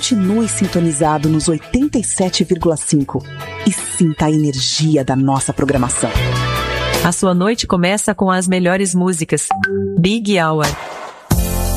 continue sintonizado nos 87,5 e sinta a energia da nossa programação. A sua noite começa com as melhores músicas. Big Hour.